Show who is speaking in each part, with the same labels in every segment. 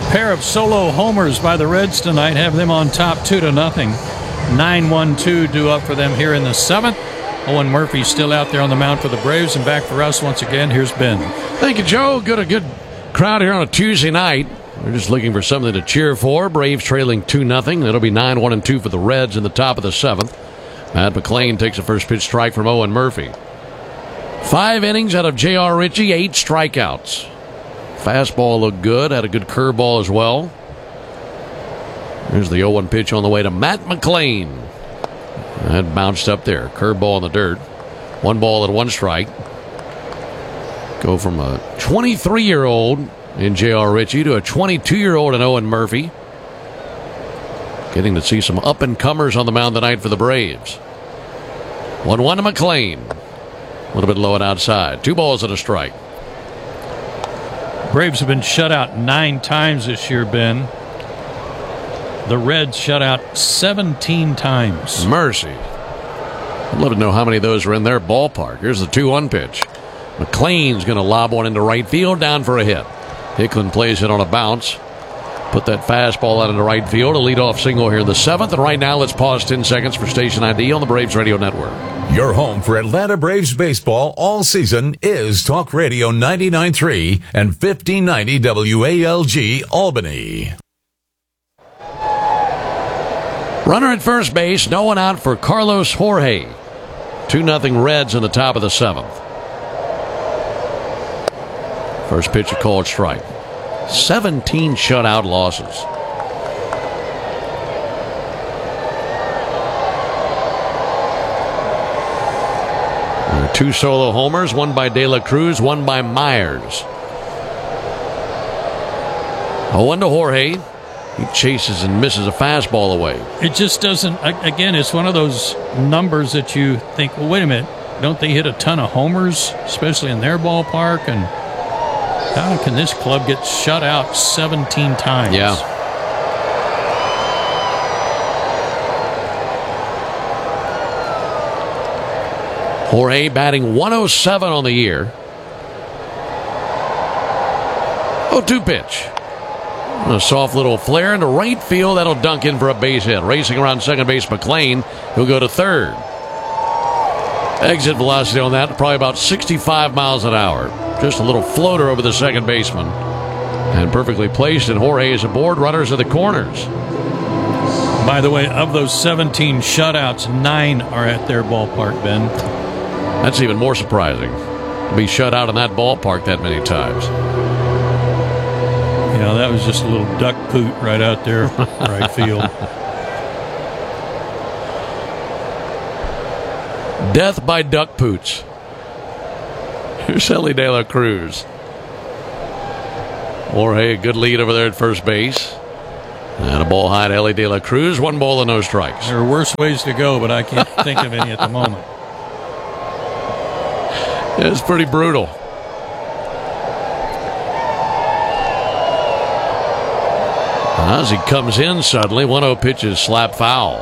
Speaker 1: pair of solo homers by the Reds tonight have them on top 2-0. 9-1-2 due up for them here in the 7th. Owen Murphy still out there on the mound for the Braves, and back for us once again. Here's Ben.
Speaker 2: Thank you, Joe. A good crowd here on a Tuesday night. We're just looking for something to cheer for. Braves trailing 2-0. It'll be 9-1-2 for the Reds in the top of the 7th. Matt McLain takes a first pitch strike from Owen Murphy. 5 innings out of J.R. Ritchie, 8 strikeouts. Fastball looked good, had a good curveball as well. Here's the 0-1 pitch on the way to Matt McLain. That bounced up there. Curveball in the dirt. 1 ball and 1 strike. Go from a 23-year-old in J.R. Ritchie to a 22-year-old in Owen Murphy. Getting to see some up-and-comers on the mound tonight for the Braves. 1-1 to McLain. A little bit low and outside. 2 balls and a strike.
Speaker 1: Braves have been shut out 9 times this year, Ben. The Reds shut out 17 times.
Speaker 2: Mercy. I'd love to know how many of those were in their ballpark. Here's the 2-1 pitch. McLain's going to lob one into right field, down for a hit. Hicklin plays it on a bounce. Put that fastball out into right field. A leadoff single here in the 7th. And right now, let's pause 10 seconds for station ID on the Braves Radio Network.
Speaker 3: Your home for Atlanta Braves baseball all season is Talk Radio 99.3 and 1590 WALG Albany.
Speaker 2: Runner at first base, no one out for Carlos Jorge. 2-0 Reds in the top of the 7th. First pitch a called strike. 17 shutout losses. There are 2 solo homers, one by De La Cruz, one by Myers. 0-1 to Jorge. He chases and misses a fastball away.
Speaker 1: It just doesn't, again, it's one of those numbers that you think, well, wait a minute, don't they hit a ton of homers, especially in their ballpark? And how can this club get shut out 17 times?
Speaker 2: Yeah. Jorge batting 107 on the year. 0-2 pitch. A soft little flare into right field. That'll dunk in for a base hit. Racing around second base, McLain, who'll go to third. Exit velocity on that, probably about 65 miles an hour. Just a little floater over the second baseman. And perfectly placed, and Jorge is aboard. Runners at the corners.
Speaker 1: By the way, of those 17 shutouts, 9 are at their ballpark, Ben.
Speaker 2: That's even more surprising. To be shut out in that ballpark that many times.
Speaker 1: Yeah, that was just a little duck poot right out there, right field.
Speaker 2: Death by duck poots. Here's Ellie De La Cruz. Jorge, a good lead over there at first base. And a ball high to Ellie De La Cruz. 1 ball and no strikes.
Speaker 1: There are worse ways to go, but I can't think of any at the moment.
Speaker 2: It's pretty brutal. As he comes in suddenly, 1-0 pitch is slap foul.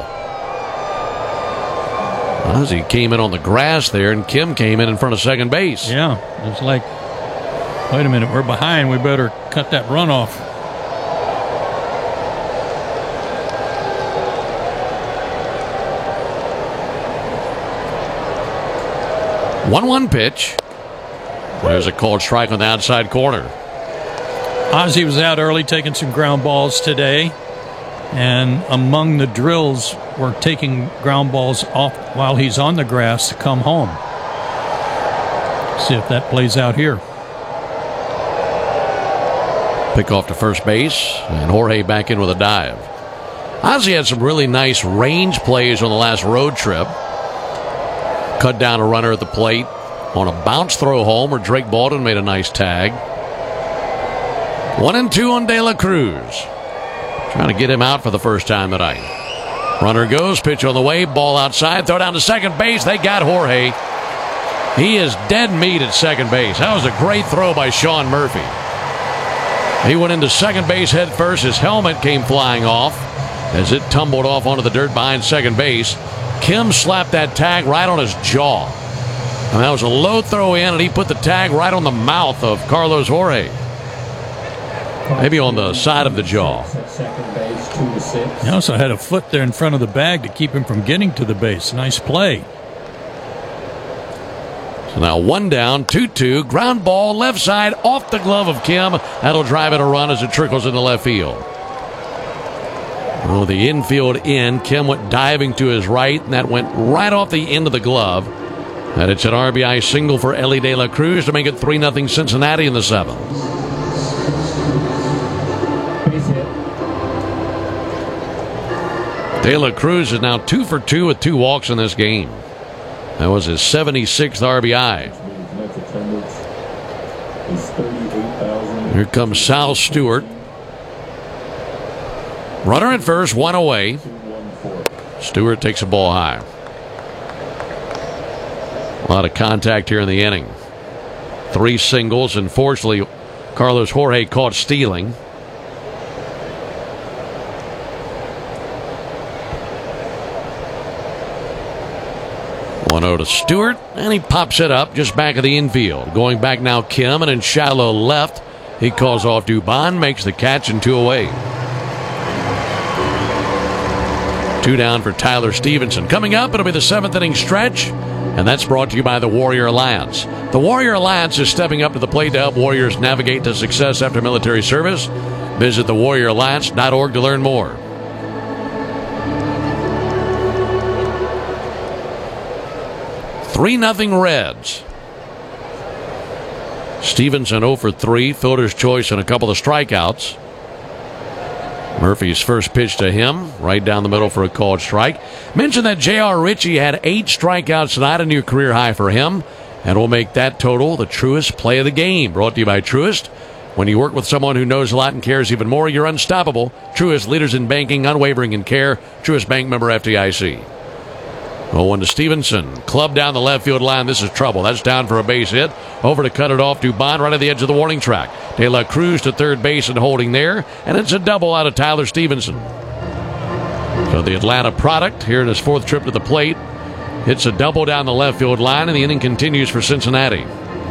Speaker 2: As he came in on the grass there, and Kim came in front of second base.
Speaker 1: Yeah, it's like, wait a minute, we're behind. We better cut that run off.
Speaker 2: One pitch. There's a called strike on the outside corner.
Speaker 1: Ozzie was out early taking some ground balls today, and among the drills were taking ground balls off while he's on the grass to come home. See if that plays out here.
Speaker 2: Pick off to first base, and Jorge back in with a dive. Ozzie had some really nice range plays on the last road trip. Cut down a runner at the plate on a bounce throw home where Drake Baldwin made a nice tag. 1-2 on De La Cruz. Trying to get him out for the first time tonight. Runner goes, pitch on the way, ball outside, throw down to second base. They got Jorge. He is dead meat at second base. That was a great throw by Sean Murphy. He went into second base head first. His helmet came flying off as it tumbled off onto the dirt behind second base. Kim slapped that tag right on his jaw. And that was a low throw in, and he put the tag right on the mouth of Carlos Jorge. Maybe on the side of the jaw.
Speaker 1: He also had a foot there in front of the bag to keep him from getting to the base. Nice play.
Speaker 2: So now 1 down, 2-2. Ground ball left side off the glove of Kim. That'll drive it a run as it trickles into left field. Oh, the infield in. Kim went diving to his right, and that went right off the end of the glove. And it's an RBI single for Elly De La Cruz to make it 3-0 Cincinnati in the 7th. De La Cruz is now 2 for 2 with 2 walks in this game. That was his 76th RBI. Here comes Sal Stewart. Runner at first, 1 away. Stewart takes a ball high. A lot of contact here in the inning. 3 singles. Unfortunately, Carlos Jorge caught stealing. To Stewart, and he pops it up just back of the infield. Going back now, Kim, and in shallow left, he calls off Dubon, makes the catch, and 2 away. 2 down for Tyler Stevenson. Coming up, it'll be the 7th inning stretch, and that's brought to you by the Warrior Alliance. The Warrior Alliance is stepping up to the plate to help Warriors navigate to success after military service. Visit thewarrioralliance.org to learn more. 3-0 Reds. Stevenson 0 for 3. Fielder's choice and a couple of strikeouts. Murphy's first pitch to him, right down the middle for a called strike. Mentioned that J.R. Ritchie had 8 strikeouts tonight, a new career high for him. And we'll make that total the Truist play of the game. Brought to you by Truist. When you work with someone who knows a lot and cares even more, you're unstoppable. Truist, leaders in banking, unwavering in care. Truist Bank, member FDIC. 0-1 to Stevenson. Club down the left field line. This is trouble. That's down for a base hit. Over to cut it off. Dubon right at the edge of the warning track. De La Cruz to third base and holding there. And it's a double out of Tyler Stevenson. So the Atlanta product here in his 4th trip to the plate hits a double down the left field line, and the inning continues for Cincinnati.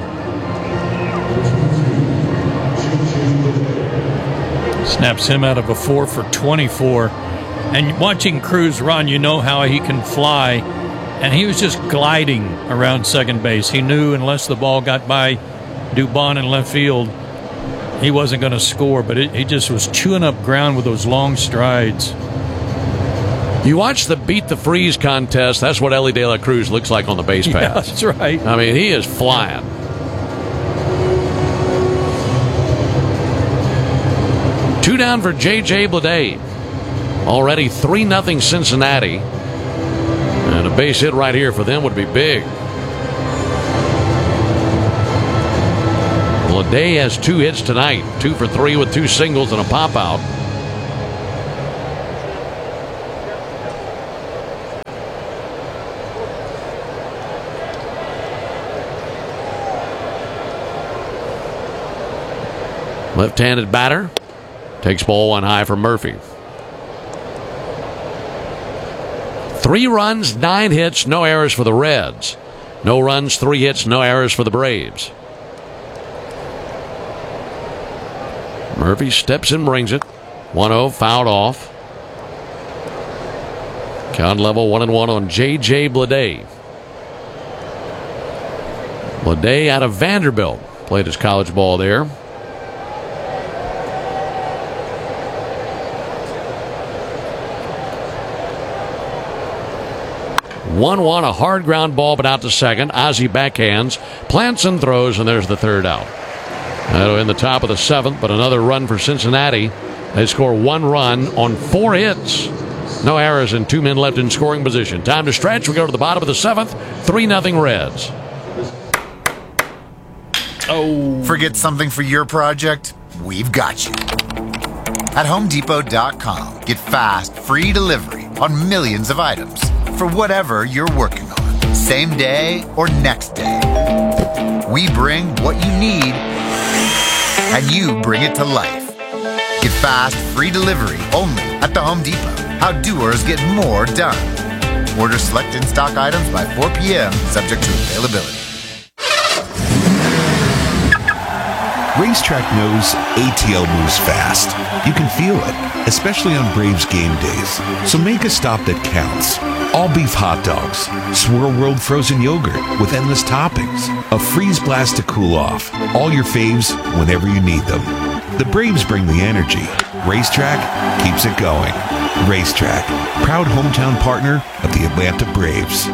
Speaker 1: Snaps him out of a 4 for 24. And watching Cruz run, you know how he can fly. And he was just gliding around second base. He knew unless the ball got by Dubon in left field, he wasn't going to score. But he just was chewing up ground with those long strides.
Speaker 2: You watch the Beat the Freeze contest. That's what Elly De La Cruz looks like on the base pass.
Speaker 1: Yeah, that's right.
Speaker 2: I mean, he is flying. Two down for J.J. Bleday. Already 3-0 Cincinnati. And a base hit right here for them would be big. Bleday has 2 hits tonight. 2 for 3 with 2 singles and a pop out. Left-handed batter. Takes ball 1 high from Murphy. 3 runs, 9 hits, no errors for the Reds. No runs, 3 hits, no errors for the Braves. Murphy steps and brings it. 1-0, fouled off. Count level 1-1 on J.J. Bleday. Bleday out of Vanderbilt. Played his college ball there. 1-1, a hard ground ball, but out to second. Ozzie backhands, plants and throws, and there's the 3rd out. That'll in the top of the 7th, but another run for Cincinnati. They score 1 run on 4 hits. No errors and 2 men left in scoring position. Time to stretch. We go to the bottom of the 7th. 3-0 Reds.
Speaker 4: Oh. Forget something for your project? We've got you. At HomeDepot.com, get fast, free delivery on millions of items for whatever you're working on, same day or next day. We bring what you need, and you bring it to life. Get fast, free delivery only at the Home Depot. How doers get more done. Order select in-stock items by 4 p.m., subject to availability.
Speaker 5: Racetrack knows ATL moves fast. You can feel it, especially on Braves game days. So make a stop that counts. All beef hot dogs, Swirl World frozen yogurt with endless toppings, a freeze blast to cool off. All your faves whenever you need them. The Braves bring the energy. Racetrack keeps it going. Racetrack, proud hometown partner of the Atlanta Braves.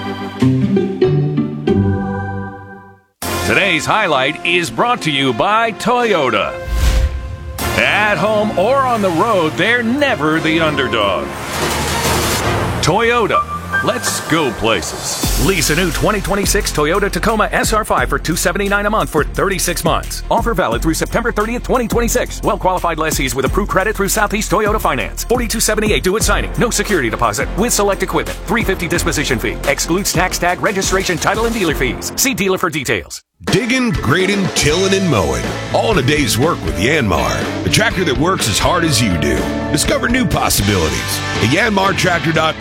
Speaker 6: Today's highlight is brought to you by Toyota. At home or on the road, they're never the underdog. Toyota. Let's go places. Lease a new 2026 Toyota Tacoma SR5 for $279 a month for 36 months. Offer valid through September 30th, 2026. Well-qualified lessees with approved credit through Southeast Toyota Finance. $42.78 due at signing. No security deposit with select equipment. $350 disposition fee. Excludes tax tag, registration, title, and dealer fees. See dealer for details.
Speaker 7: Digging, grading, tilling, and mowing. All in a day's work with Yanmar. The tractor that works as hard as you do. Discover new possibilities at yanmartractor.com.